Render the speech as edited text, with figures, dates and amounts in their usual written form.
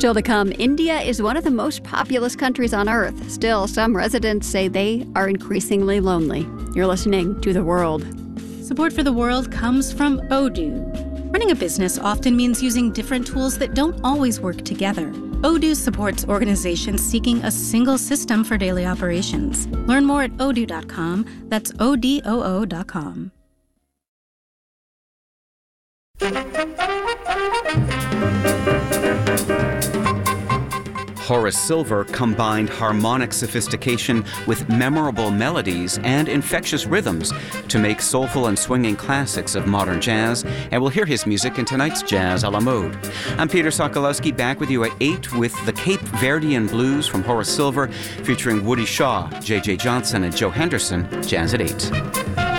Still to come, India is one of the most populous countries on Earth. Still, some residents say they are increasingly lonely. You're listening to The World. Support for The World comes from Odoo. Running a business often means using different tools that don't always work together. Odoo supports organizations seeking a single system for daily operations. Learn more at odoo.com. That's ODOO.com. Horace Silver combined harmonic sophistication with memorable melodies and infectious rhythms to make soulful and swinging classics of modern jazz, and we'll hear his music in tonight's Jazz à la Mode. I'm Peter Sokolowski, back with you at 8 with the Cape Verdean Blues from Horace Silver, featuring Woody Shaw, J.J. Johnson, and Joe Henderson. Jazz at 8.